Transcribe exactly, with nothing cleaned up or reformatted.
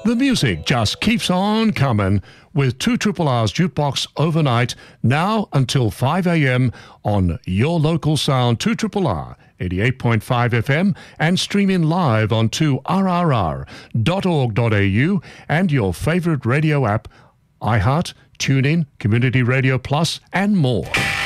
The music just keeps on coming with two Triple R's Jukebox overnight, now until five a.m. on your local sound, two Triple R, eighty-eight point five F M, and streaming live on two R R R dot org dot A U and your favorite radio app, iHeart, TuneIn, Community Radio Plus, and more.